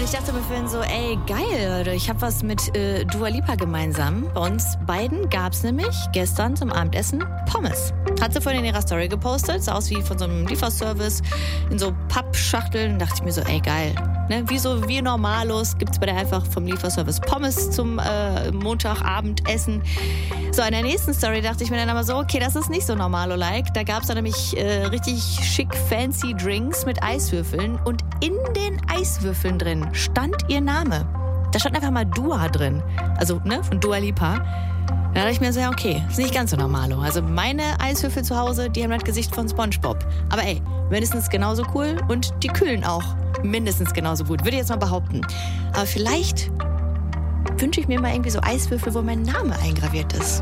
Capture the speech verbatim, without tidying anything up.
Und ich dachte mir vorhin so, ey, geil, Leute, ich habe was mit äh, Dua Lipa gemeinsam. Bei uns beiden gab es nämlich gestern zum Abendessen Pommes. Hat sie vorhin in ihrer Story gepostet, sah aus wie von so einem Lieferservice in so Pappschachteln. Dachte ich mir so, ey, geil. Ne? Wie so wie Normalos gibt es bei der einfach vom Lieferservice Pommes zum äh, Montagabendessen. So, in der nächsten Story dachte ich mir dann aber so, okay, das ist nicht so Normalo-like. Da gab es dann nämlich äh, richtig schick fancy Drinks mit Eiswürfeln und in den Eiswürfeln drin stand ihr Name. Da stand einfach mal Dua drin. Also, ne, von Dua Lipa. Da dachte ich mir so, ja, okay, ist nicht ganz so normalo. Also meine Eiswürfel zu Hause, die haben das Gesicht von SpongeBob. Aber ey, mindestens genauso cool und die kühlen auch mindestens genauso gut, würde ich jetzt mal behaupten. Aber vielleicht wünsche ich mir mal irgendwie so Eiswürfel, wo mein Name eingraviert ist.